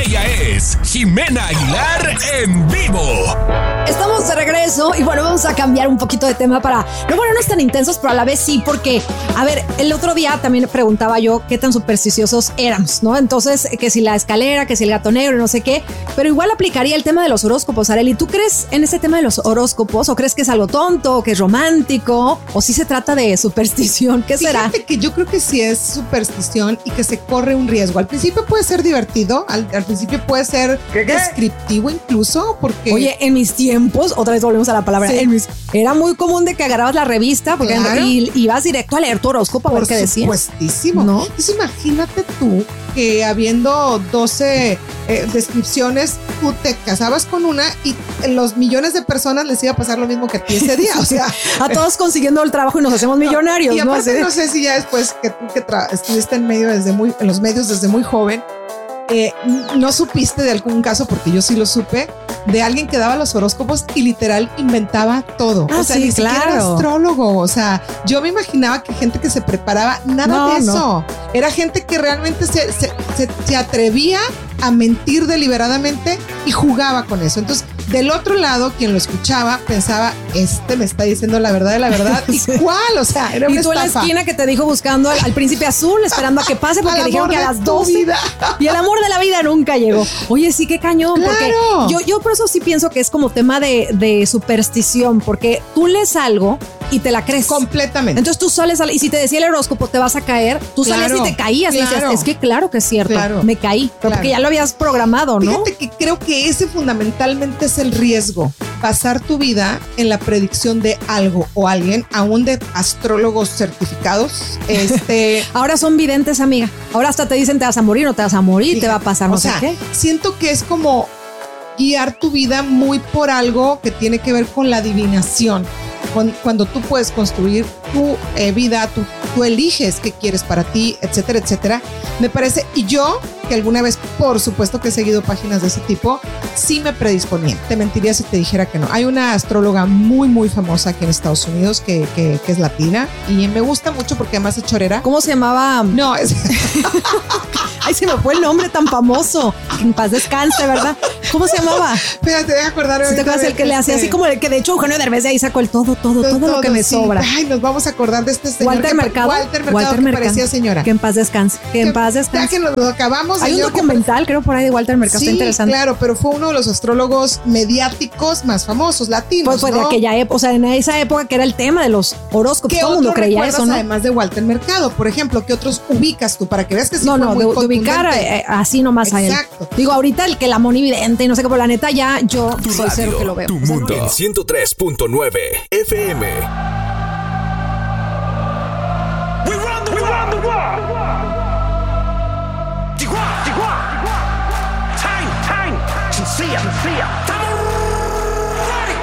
Ella es Jimena Aguilar en vivo. Estamos de regreso y bueno, vamos a cambiar un poquito de tema para... No, bueno, no es tan intensos, pero a la vez sí, porque, a ver, el otro día también preguntaba yo qué tan supersticiosos éramos, ¿no? Entonces, que si la escalera, que si el gato negro, no sé qué, pero igual aplicaría el tema de los horóscopos, Arely. ¿Tú crees en ese tema de los horóscopos o crees que es algo tonto, o que es romántico, o si se trata de superstición? ¿Qué será? Fíjate que yo creo que sí es superstición y que se corre un riesgo. Al principio puede ser divertido, al principio puede ser descriptivo incluso, porque... Oye, en mis tiempos, otra vez volvemos a la palabra, sí. Era muy común de que agarrabas la revista porque y ibas directo a leer tu horóscopo a ver qué decía. Por supuestísimo. ¿No? Entonces imagínate tú que habiendo 12 descripciones, tú te casabas con una y los millones de personas les iba a pasar lo mismo que a ti ese día. O sea, a todos consiguiendo el trabajo y nos hacemos millonarios. Y aparte, no sé si ya después que tú que estuviste en los medios desde muy joven, no supiste de algún caso, porque yo sí lo supe, de alguien que daba los horóscopos y literal inventaba todo. O sea, sí, ni siquiera era astrólogo. O sea, yo me imaginaba que gente que se preparaba, nada de eso. No. Era gente que realmente se atrevía a mentir deliberadamente y jugaba con eso. Entonces, del otro lado, quien lo escuchaba pensaba, me está diciendo la verdad de la verdad. ¿Y cuál? O sea, era una estafa. Y tú en la esquina que te dijo buscando al príncipe azul, esperando a que pase, porque dijeron que a las 12. Y el amor de la vida nunca llegó. Oye, sí, qué cañón. Claro. Porque yo por eso sí pienso que es como tema de superstición, porque tú lees algo y te la crees. Completamente. Entonces tú sales y si te decía el horóscopo te vas a caer, tú salías y te caías y decías, es que claro que es cierto, me caí, porque ya lo habías programado, ¿no? Fíjate que creo que ese fundamentalmente es el riesgo, basar tu vida en la predicción de algo o alguien, aún de astrólogos certificados. Ahora son videntes, amiga. Ahora hasta te dicen te vas a morir, no te vas a morir, fíjate, te va a pasar no sé qué. Siento que es como guiar tu vida muy por algo que tiene que ver con la adivinación. Cuando tú puedes construir tu vida, tú eliges qué quieres para ti, etcétera, etcétera. Me parece, y yo, que alguna vez, por supuesto que he seguido páginas de ese tipo, sí me predisponía. Te mentiría si te dijera que no. Hay una astróloga muy, muy famosa aquí en Estados Unidos que es latina y me gusta mucho porque además es chorera. ¿Cómo se llamaba? No, es... Ay, se me fue el nombre tan famoso. Que en paz descanse, ¿verdad? ¿Cómo se llamaba? Espérate, voy a acordar. ¿Sí te acuerdas el que le hacía así como el que de hecho Eugenio Derbez de ahí sacó el todo lo que me sobra? Ay, nos vamos a acordar de este señor. Walter Mercado que parecía señora. Que en paz descanse. Que en paz descanse. Ya que nos acabamos. Hay un documental, creo, por ahí de Walter Mercado. Sí, está interesante. Claro, pero fue uno de los astrólogos mediáticos más famosos, latinos. Pues de aquella época, o sea, en esa época que era el tema de los horóscopos. Todo el mundo creía eso, ¿no? Además de Walter Mercado, por ejemplo, ¿qué otros ubicas tú para que veas que sí? No, de ubicar así nomás a él. Exacto. Digo, ahorita el que la monividente y no sé qué, por la neta ya yo tu soy radio, cero que lo veo. Tu mundo. En 103.9 FM. We run the world. Time. Sincere.